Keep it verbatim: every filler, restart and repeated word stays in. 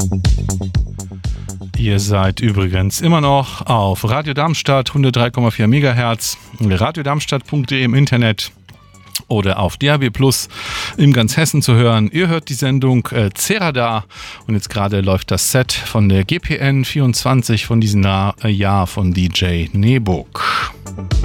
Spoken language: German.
Ihr seid übrigens immer noch auf Radio Darmstadt hundertdrei Komma vier Megahertz, radiodarmstadt punkt de im Internet oder auf D A B Plus in ganz Hessen zu hören. Ihr hört die Sendung äh, Cerada und jetzt gerade läuft das Set von der G P N vierundzwanzig von diesem Jahr von D J Nebuk.